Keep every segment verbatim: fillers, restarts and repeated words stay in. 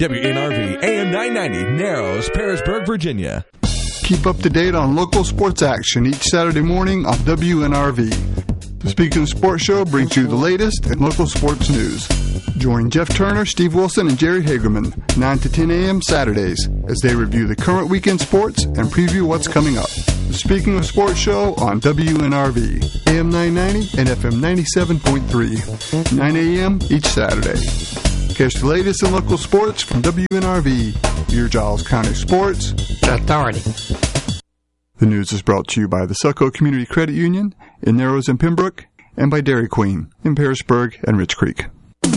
W N R V, A M nine ninety, Narrows, Parisburg, Virginia. Keep up to date on local sports action each Saturday morning on W N R V. The Speaking of Sports Show brings you the latest in local sports news. Join Jeff Turner, Steve Wilson, and Jerry Hagerman, nine to ten a.m. Saturdays, as they review the current weekend sports and preview what's coming up. The Speaking of Sports Show on W N R V, A M nine ninety and F M ninety-seven point three, nine a.m. each Saturday. Catch the latest in local sports from W N R V, your Giles County Sports Authority. The news is brought to you by the Selco Community Credit Union in Narrows and Pembroke, and by Dairy Queen in Parisburg and Rich Creek.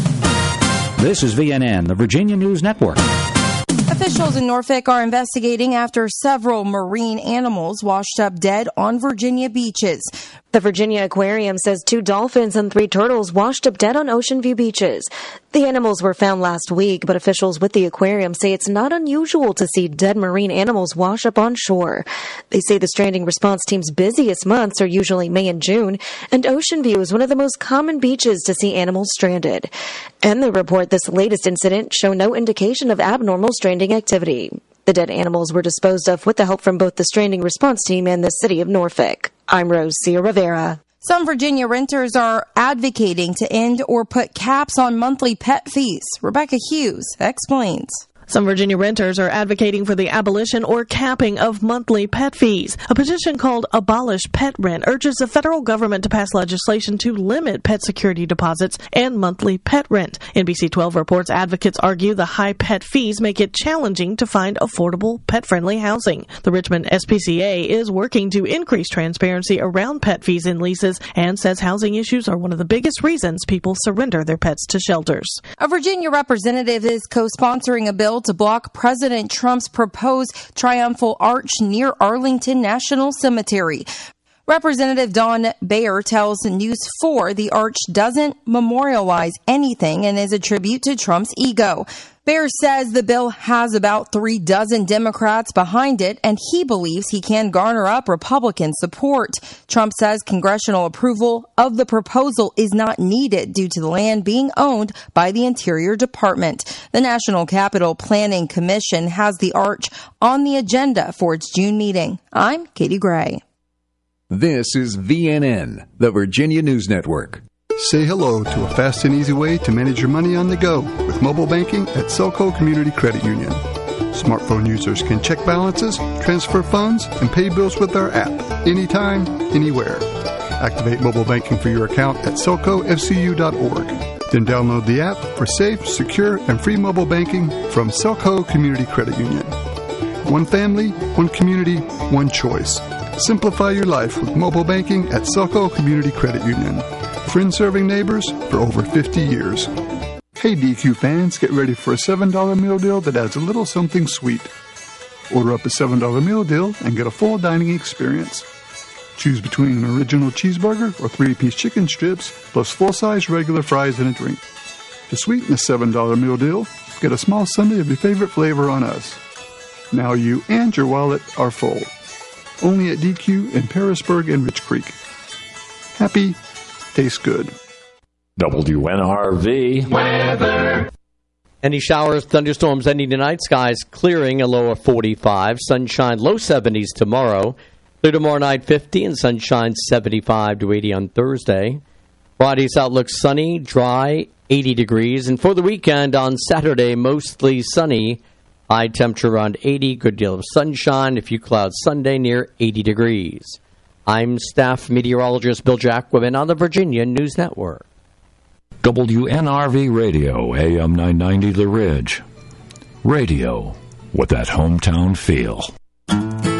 This is V N N, the Virginia News Network. Officials in Norfolk are investigating after several marine animals washed up dead on Virginia beaches. The Virginia Aquarium says two dolphins and three turtles washed up dead on Ocean View beaches. The animals were found last week, but officials with the aquarium say it's not unusual to see dead marine animals wash up on shore. They say the stranding response team's busiest months are usually May and June, and Ocean View is one of the most common beaches to see animals stranded. And they report this latest incident show no indication of abnormal stranding activity. The dead animals were disposed of with the help from both the stranding response team and the city of Norfolk. I'm Rosia Rivera. Some Virginia renters are advocating to end or put caps on monthly pet fees. Rebecca Hughes explains. Some Virginia renters are advocating for the abolition or capping of monthly pet fees. A petition called Abolish Pet Rent urges the federal government to pass legislation to limit pet security deposits and monthly pet rent. N B C twelve reports advocates argue the high pet fees make it challenging to find affordable, pet-friendly housing. The Richmond S P C A is working to increase transparency around pet fees in leases and says housing issues are one of the biggest reasons people surrender their pets to shelters. A Virginia representative is co-sponsoring a bill to block President Trump's proposed triumphal arch near Arlington National Cemetery. Representative Dawn Bayer tells News four the arch doesn't memorialize anything and is a tribute to Trump's ego. Bayer says the bill has about three dozen Democrats behind it, and he believes he can garner up Republican support. Trump says congressional approval of the proposal is not needed due to the land being owned by the Interior Department. The National Capital Planning Commission has the arch on the agenda for its June meeting. I'm Katie Gray. This is V N N, the Virginia News Network. Say hello to a fast and easy way to manage your money on the go with mobile banking at Selco Community Credit Union. Smartphone users can check balances, transfer funds, and pay bills with our app anytime, anywhere. Activate mobile banking for your account at selco f c u dot org. Then download the app for safe, secure, and free mobile banking from Selco Community Credit Union. One family, one community, one choice. Simplify your life with mobile banking at Selco Community Credit Union. Friends serving neighbors for over fifty years. Hey D Q fans, get ready for a seven dollar meal deal that adds a little something sweet. Order up a seven dollar meal deal and get a full dining experience. Choose between an original cheeseburger or three-piece chicken strips, plus full-size regular fries and a drink. To sweeten the seven dollar meal deal, get a small sundae of your favorite flavor on us. Now you and your wallet are full. Only at D Q in Parisburg and Rich Creek. Happy, tastes good. W N R V weather. Any showers, thunderstorms ending tonight. Skies clearing, a low of forty-five. Sunshine, low seventies tomorrow. Clear tomorrow night, fifty, and sunshine, seventy-five to eighty on Thursday. Friday's outlook sunny, dry, eighty degrees. And for the weekend on Saturday, mostly sunny. High temperature around eighty, good deal of sunshine. A few clouds Sunday near eighty degrees. I'm staff meteorologist Bill Jacquemin on the Virginia News Network. W N R V Radio, A M nine ninety The Ridge. Radio with that hometown feel.